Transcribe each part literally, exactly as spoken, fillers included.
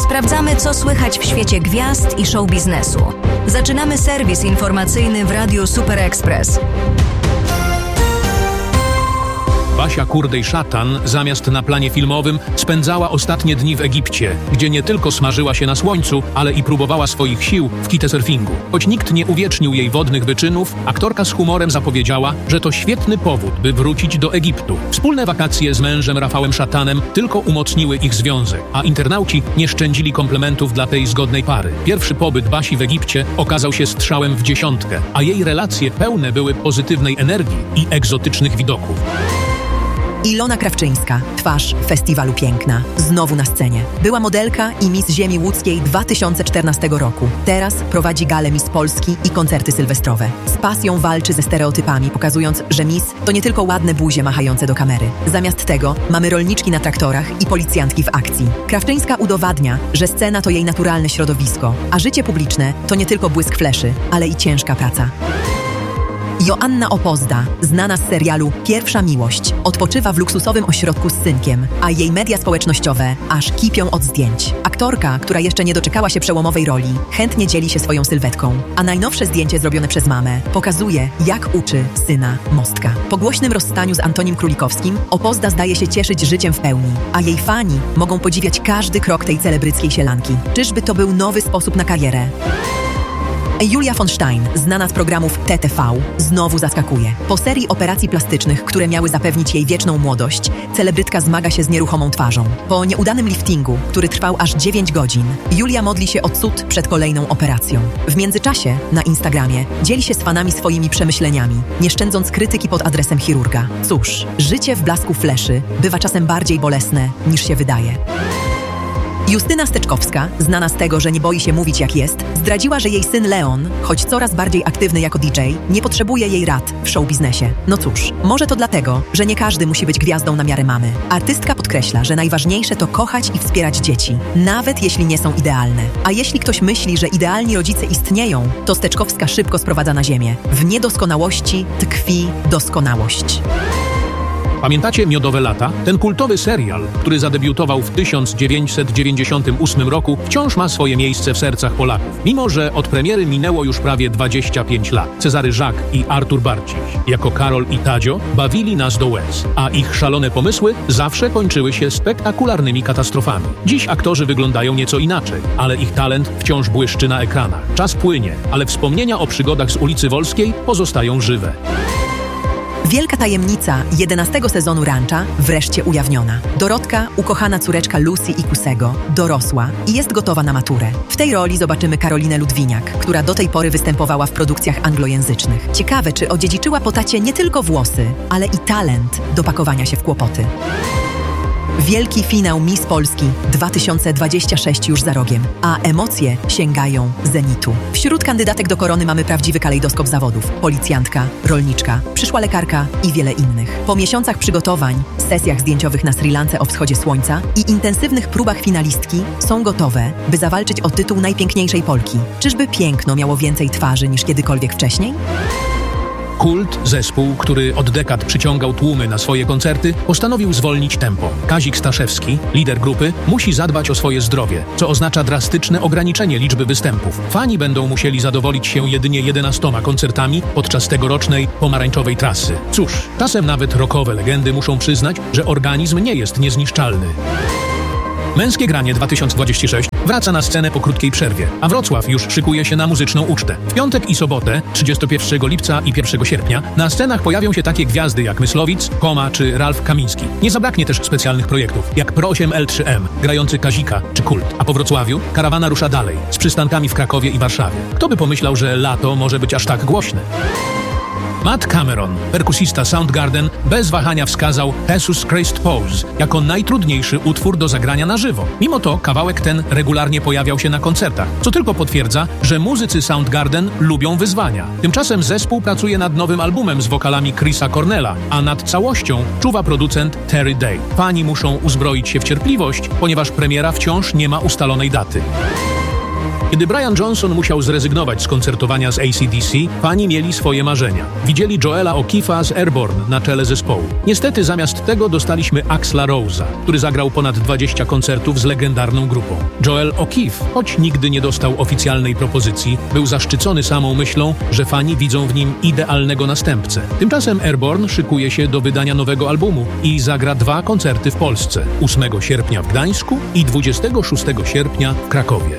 Sprawdzamy, co słychać w świecie gwiazd i show biznesu. Zaczynamy serwis informacyjny w Radiu Super Express. Basia Kurdej-Szatan zamiast na planie filmowym spędzała ostatnie dni w Egipcie, gdzie nie tylko smażyła się na słońcu, ale i próbowała swoich sił w kitesurfingu. Choć nikt nie uwiecznił jej wodnych wyczynów, aktorka z humorem zapowiedziała, że to świetny powód, by wrócić do Egiptu. Wspólne wakacje z mężem Rafałem Szatanem tylko umocniły ich związek, a internauci nie szczędzili komplementów dla tej zgodnej pary. Pierwszy pobyt Basi w Egipcie okazał się strzałem w dziesiątkę, a jej relacje pełne były pozytywnej energii i egzotycznych widoków. Ilona Krawczyńska, twarz Festiwalu Piękna, znowu na scenie. Była modelka i Miss Ziemi Łódzkiej dwa tysiące czternastego roku. Teraz prowadzi galę Miss Polski i koncerty sylwestrowe. Z pasją walczy ze stereotypami, pokazując, że Miss to nie tylko ładne buzie machające do kamery. Zamiast tego mamy rolniczki na traktorach i policjantki w akcji. Krawczyńska udowadnia, że scena to jej naturalne środowisko, a życie publiczne to nie tylko błysk fleszy, ale i ciężka praca. Joanna Opozda, znana z serialu Pierwsza Miłość, odpoczywa w luksusowym ośrodku z synkiem, a jej media społecznościowe aż kipią od zdjęć. Aktorka, która jeszcze nie doczekała się przełomowej roli, chętnie dzieli się swoją sylwetką, a najnowsze zdjęcie zrobione przez mamę pokazuje, jak uczy syna Mostka. Po głośnym rozstaniu z Antonim Królikowskim Opozda zdaje się cieszyć życiem w pełni, a jej fani mogą podziwiać każdy krok tej celebryckiej sielanki. Czyżby to był nowy sposób na karierę? Julia von Stein, znana z programów T T V, znowu zaskakuje. Po serii operacji plastycznych, które miały zapewnić jej wieczną młodość, celebrytka zmaga się z nieruchomą twarzą. Po nieudanym liftingu, który trwał aż dziewięć godzin, Julia modli się o cud przed kolejną operacją. W międzyczasie na Instagramie dzieli się z fanami swoimi przemyśleniami, nie szczędząc krytyki pod adresem chirurga. Cóż, życie w blasku fleszy bywa czasem bardziej bolesne, niż się wydaje. Justyna Steczkowska, znana z tego, że nie boi się mówić jak jest, zdradziła, że jej syn Leon, choć coraz bardziej aktywny jako D J, nie potrzebuje jej rad w showbiznesie. No cóż, może to dlatego, że nie każdy musi być gwiazdą na miarę mamy. Artystka podkreśla, że najważniejsze to kochać i wspierać dzieci, nawet jeśli nie są idealne. A jeśli ktoś myśli, że idealni rodzice istnieją, to Steczkowska szybko sprowadza na ziemię. W niedoskonałości tkwi doskonałość. Pamiętacie Miodowe lata? Ten kultowy serial, który zadebiutował w tysiąc dziewięćset dziewięćdziesiątym ósmym roku, wciąż ma swoje miejsce w sercach Polaków. Mimo że od premiery minęło już prawie dwadzieścia pięć lat. Cezary Żak i Artur Barciś, jako Karol i Tadzio, bawili nas do łez, a ich szalone pomysły zawsze kończyły się spektakularnymi katastrofami. Dziś aktorzy wyglądają nieco inaczej, ale ich talent wciąż błyszczy na ekranach. Czas płynie, ale wspomnienia o przygodach z ulicy Wolskiej pozostają żywe. Wielka tajemnica jedenastego sezonu Rancha wreszcie ujawniona. Dorotka, ukochana córeczka Lucy i Kusego, dorosła i jest gotowa na maturę. W tej roli zobaczymy Karolinę Ludwiniak, która do tej pory występowała w produkcjach anglojęzycznych. Ciekawe, czy odziedziczyła po tacie nie tylko włosy, ale i talent do pakowania się w kłopoty. Wielki finał Miss Polski dwa tysiące dwudziesty szósty już za rogiem, a emocje sięgają zenitu. Wśród kandydatek do korony mamy prawdziwy kalejdoskop zawodów. Policjantka, rolniczka, przyszła lekarka i wiele innych. Po miesiącach przygotowań, sesjach zdjęciowych na Sri Lance o wschodzie słońca i intensywnych próbach finalistki są gotowe, by zawalczyć o tytuł najpiękniejszej Polki. Czyżby piękno miało więcej twarzy niż kiedykolwiek wcześniej? Kult, zespół, który od dekad przyciągał tłumy na swoje koncerty, postanowił zwolnić tempo. Kazik Staszewski, lider grupy, musi zadbać o swoje zdrowie, co oznacza drastyczne ograniczenie liczby występów. Fani będą musieli zadowolić się jedynie jedenastoma koncertami podczas tegorocznej pomarańczowej trasy. Cóż, czasem nawet rockowe legendy muszą przyznać, że organizm nie jest niezniszczalny. Męskie granie dwa tysiące dwudziesty szósty wraca na scenę po krótkiej przerwie, a Wrocław już szykuje się na muzyczną ucztę. W piątek i sobotę, trzydziestego pierwszego lipca i pierwszego sierpnia, na scenach pojawią się takie gwiazdy jak Myslowic, Koma czy Ralf Kamiński. Nie zabraknie też specjalnych projektów, jak Pro osiem L trzy M, grający Kazika czy Kult. A po Wrocławiu karawana rusza dalej, z przystankami w Krakowie i Warszawie. Kto by pomyślał, że lato może być aż tak głośne? Matt Cameron, perkusista Soundgarden, bez wahania wskazał Jesus Christ Pose jako najtrudniejszy utwór do zagrania na żywo. Mimo to kawałek ten regularnie pojawiał się na koncertach, co tylko potwierdza, że muzycy Soundgarden lubią wyzwania. Tymczasem zespół pracuje nad nowym albumem z wokalami Chrisa Cornella, a nad całością czuwa producent Terry Day. Fani muszą uzbroić się w cierpliwość, ponieważ premiera wciąż nie ma ustalonej daty. Kiedy Brian Johnson musiał zrezygnować z koncertowania z A C D C, fani mieli swoje marzenia. Widzieli Joela O'Keeffe'a z Airborne na czele zespołu. Niestety zamiast tego dostaliśmy Axla Rose'a, który zagrał ponad dwadzieścia koncertów z legendarną grupą. Joel O'Keefe, choć nigdy nie dostał oficjalnej propozycji, był zaszczycony samą myślą, że fani widzą w nim idealnego następcę. Tymczasem Airborne szykuje się do wydania nowego albumu i zagra dwa koncerty w Polsce. ósmego sierpnia w Gdańsku i dwudziestego szóstego sierpnia w Krakowie.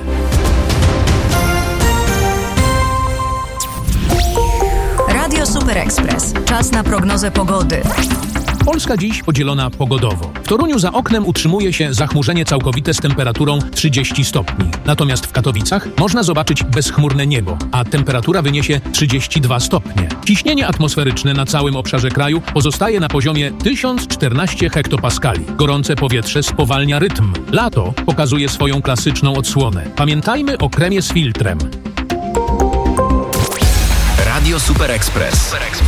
Radio Super Express. Czas na prognozę pogody. Polska dziś podzielona pogodowo. W Toruniu za oknem utrzymuje się zachmurzenie całkowite z temperaturą trzydzieści stopni. Natomiast w Katowicach można zobaczyć bezchmurne niebo, a temperatura wyniesie trzydzieści dwa stopnie. Ciśnienie atmosferyczne na całym obszarze kraju pozostaje na poziomie tysiąc czternaście hektopaskali. Gorące powietrze spowalnia rytm. Lato pokazuje swoją klasyczną odsłonę. Pamiętajmy o kremie z filtrem. Radio Super Express.